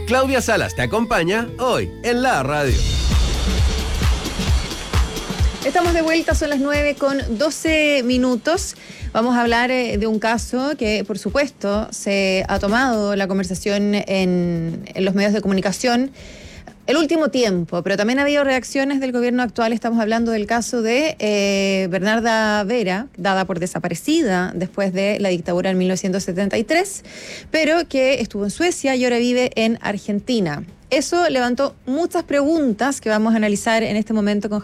Claudia Salas te acompaña hoy en la radio. Estamos de vuelta, son las 9:12. Vamos a hablar de un caso que, por supuesto, se ha tomado la conversación en los medios de comunicación el último tiempo, pero también ha habido reacciones del gobierno actual. Estamos hablando del caso de Bernarda Vera, dada por desaparecida después de la dictadura en 1973, pero que estuvo en Suecia y ahora vive en Argentina. Eso levantó muchas preguntas que vamos a analizar en este momento con